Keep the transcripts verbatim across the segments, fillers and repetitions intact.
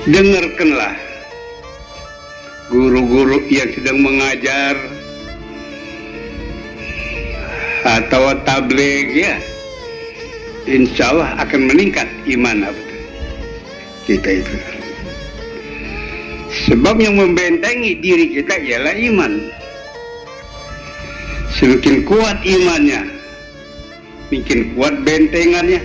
dengarkanlah guru-guru yang sedang mengajar atau tabligh ya, insya Allah akan meningkat iman kita itu. Sebab yang membentengi diri kita ialah iman. Semakin kuat imannya, makin kuat bentengannya.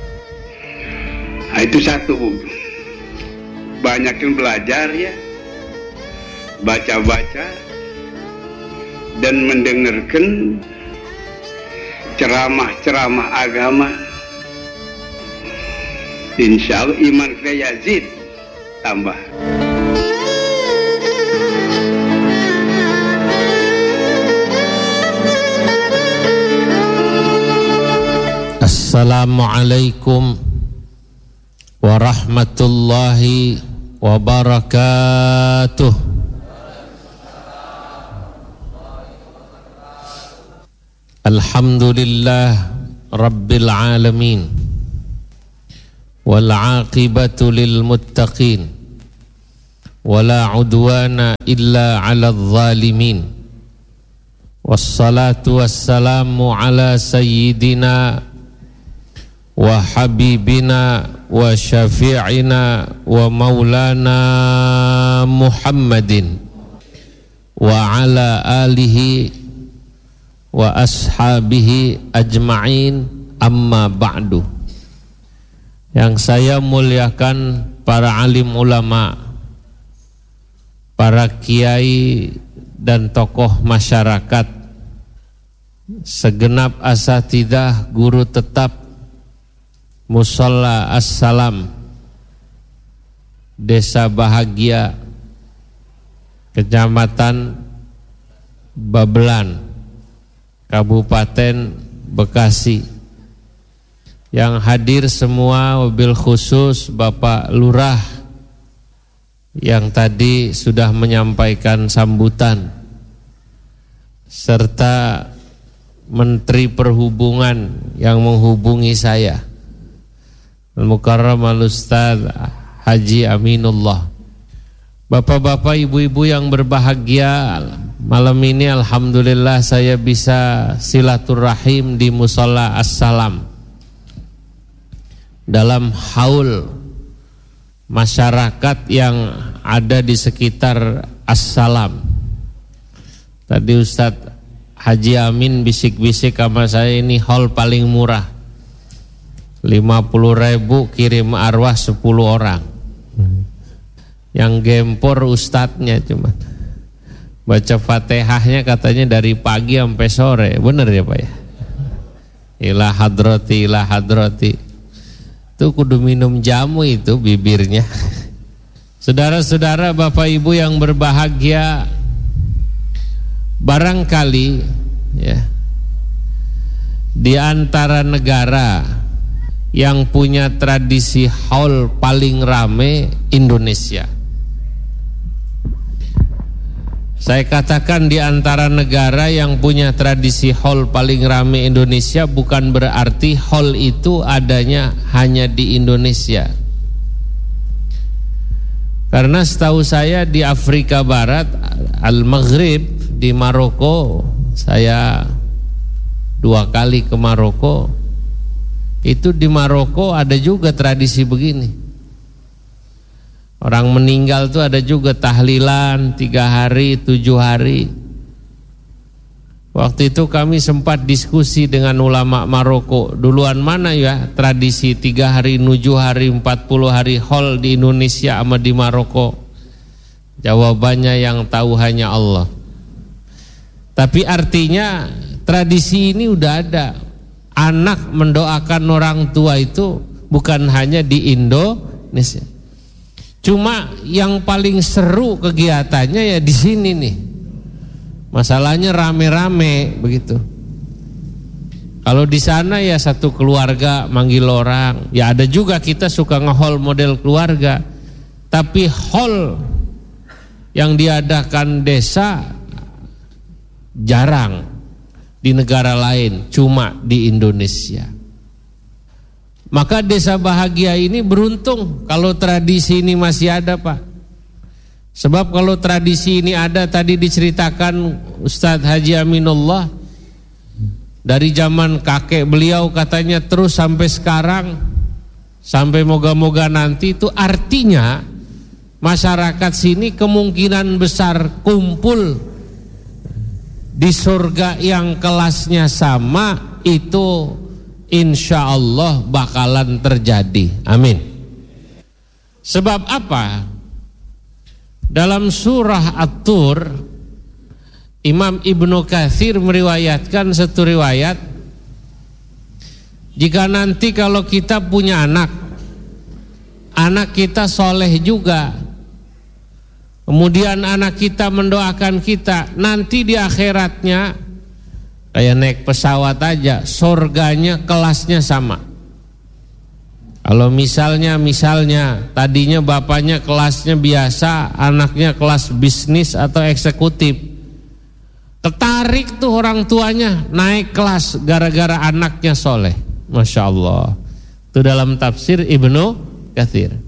Nah, itu satu. Banyakin belajar ya, baca-baca dan mendengarkan ceramah-ceramah agama. Insya Allah iman kita yazid, tambah. Assalamualaikum warahmatullahi wabarakatuh. Alhamdulillah Rabbil alamin, wal aqibatu lil muttaqin, wala udwana illa 'alal zalimin. Wassalatu wassalamu ala sayyidina wa habibina wa syafi'ina wa maulana Muhammadin wa ala alihi wa ashabihi ajma'in, amma ba'du. Yang saya muliakan para alim ulama, para kiai dan tokoh masyarakat, segenap asatidzah guru tetap Musholla As-Salam Desa Bahagia, Kecamatan Babelan, Kabupaten Bekasi, yang hadir semua, wabil khusus Bapak Lurah yang tadi sudah menyampaikan sambutan, serta Menteri Perhubungan yang menghubungi saya, Al-Mukarram Al-Ustaz Haji Aminullah. Bapak-bapak, ibu-ibu yang berbahagia, malam ini alhamdulillah saya bisa silaturahim di Musholla As-Salam dalam haul masyarakat yang ada di sekitar As-Salam. Tadi Ustaz Haji Amin bisik-bisik sama saya, ini haul paling murah, lima puluh ribu kirim arwah sepuluh orang. Yang gempor ustadznya cuma baca fatihahnya katanya dari pagi sampai sore. Bener ya Pak ya? Ila hadrati, ila hadrati. Itu kudu minum jamu itu bibirnya. Saudara-saudara, Bapak Ibu yang berbahagia, barangkali ya, di antara negara yang punya tradisi haul paling rame Indonesia. Saya katakan di antara negara yang punya tradisi haul paling rame Indonesia bukan berarti haul itu adanya hanya di Indonesia. Karena setahu saya di Afrika Barat, Al-Maghrib, di Maroko, saya dua kali ke Maroko. Itu di Maroko ada juga tradisi begini. Orang meninggal tuh ada juga tahlilan tiga hari, tujuh hari. Waktu itu kami sempat diskusi dengan ulama Maroko, duluan mana ya tradisi tiga hari, tujuh hari, empat puluh hari haul di Indonesia sama di Maroko? Jawabannya yang tahu hanya Allah. Tapi artinya tradisi ini udah ada. Anak mendoakan orang tua itu bukan hanya di Indonesia. Cuma yang paling seru kegiatannya ya di sini nih. Masalahnya rame-rame begitu. Kalau di sana ya satu keluarga manggil orang. Ya ada juga kita suka nge-haul model keluarga. Tapi haul yang diadakan desa jarang di negara lain, cuma di Indonesia. Maka desa bahagia ini beruntung kalau tradisi ini masih ada, Pak. Sebab kalau tradisi ini ada, tadi diceritakan Ustadz Haji Aminullah, dari zaman kakek beliau katanya terus sampai sekarang, sampai moga-moga nanti, itu artinya masyarakat sini kemungkinan besar kumpul di surga yang kelasnya sama, itu insya Allah bakalan terjadi. Amin. Sebab apa? Dalam surah At-Tur, Imam Ibnu Katsir meriwayatkan satu riwayat, jika nanti kalau kita punya anak, anak kita soleh juga, kemudian anak kita mendoakan kita, nanti di akhiratnya kayak naik pesawat aja, surganya kelasnya sama. Kalau misalnya misalnya tadinya bapaknya kelasnya biasa, anaknya kelas bisnis atau eksekutif, ketarik tuh orang tuanya naik kelas gara-gara anaknya soleh. Masya Allah. Itu dalam tafsir Ibnu Katsir.